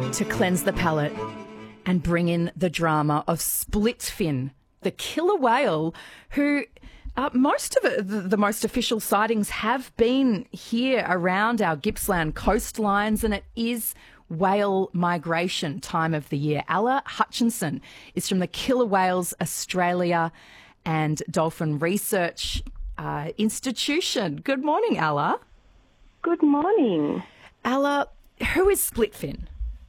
to cleanse the palate and bring in the drama of Splitfin, the killer whale who most of the most official sightings have been here around our Gippsland coastlines, and it is whale migration time of the year. Alla Hutchinson is from the Killer Whales Australia and Dolphin Research Institution. Good morning, Alla. Good morning. Alla, who is Splitfin?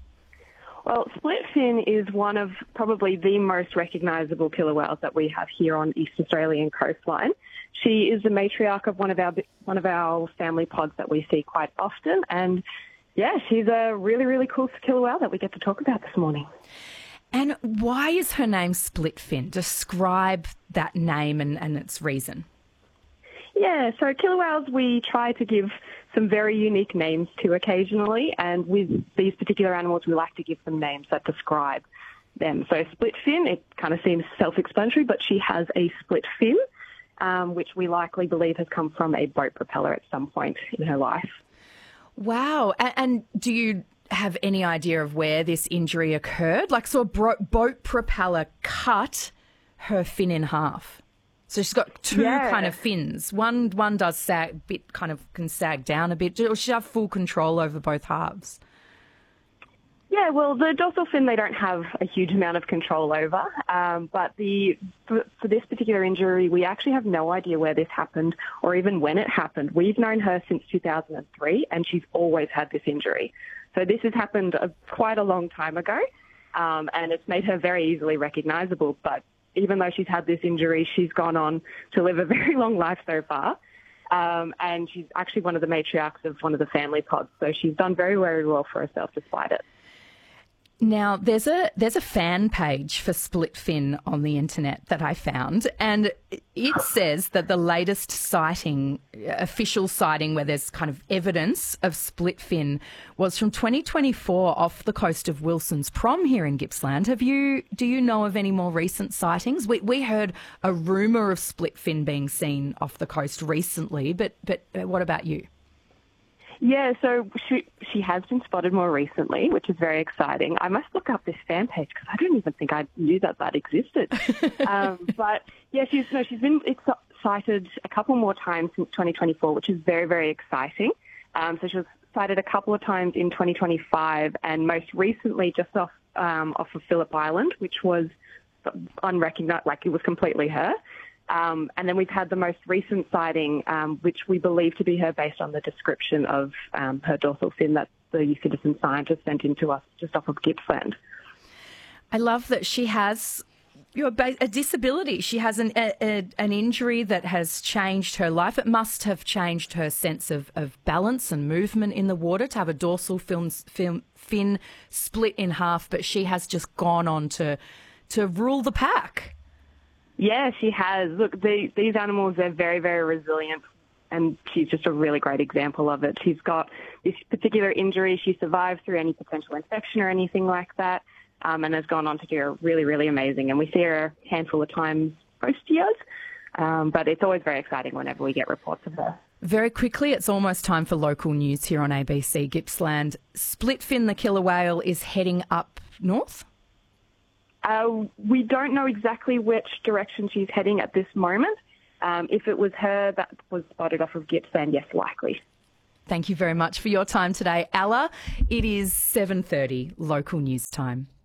Well, Splitfin is one of probably the most recognisable killer whales that we have here on East Australian coastline. She is the matriarch of one of our family pods that we see quite often, and yeah, she's a really, really cool killer whale that we get to talk about this morning. And why is her name Splitfin? Describe that name and its reason. Yeah, so killer whales we try to give some very unique names to occasionally, and with these particular animals we like to give them names that describe them. So Splitfin, it kind of seems self-explanatory, but she has a split fin, which we likely believe has come from a boat propeller at some point in her life. Wow. And do you have any idea of where this injury occurred? Like, so a boat propeller cut her fin in half. So she's got two kind of fins. One does sag, can sag down a bit. Or she have full control over both halves? Yeah, well, the dorsal fin they don't have a huge amount of control over, but for this particular injury, we actually have no idea where this happened or even when it happened. We've known her since 2003, and she's always had this injury. So this has happened quite a long time ago, and it's made her very easily recognisable. But even though she's had this injury, she's gone on to live a very long life so far. And she's actually one of the matriarchs of one of the family pods. So she's done very, very well for herself despite it. Now, there's a fan page for Splitfin on the internet that I found, and it says that the latest sighting, official sighting where there's kind of evidence of Splitfin, was from 2024 off the coast of Wilson's Prom here in Gippsland. Do you know of any more recent sightings? We heard a rumour of Splitfin being seen off the coast recently, but what about you? Yeah, so she has been spotted more recently, which is very exciting. I must look up this fan page because I don't even think I knew that existed. But yeah, she's been sighted a couple more times since 2024, which is very, very exciting. So she was sighted a couple of times in 2025, and most recently just off of Phillip Island, which was unrecognized, like it was completely her. And then we've had the most recent sighting, which we believe to be her based on the description of her dorsal fin that the citizen scientist sent in to us just off of Gippsland. I love that she has a disability. She has an injury that has changed her life. It must have changed her sense of balance and movement in the water to have a dorsal fin split in half, but she has just gone on to rule the pack. Yeah, she has. Look, these animals, they're very, very resilient, and she's just a really great example of it. She's got this particular injury. She survived through any potential infection or anything like that, and has gone on to do really, really amazing. And we see her a handful of times most years, but it's always very exciting whenever we get reports of her. Very quickly, it's almost time for local news here on ABC Gippsland. Splitfin, the killer whale, is heading up north? We don't know exactly which direction she's heading at this moment. If it was her that was spotted off of Gippsland, yes, likely. Thank you very much for your time today, Alla. It is 7:30 local news time.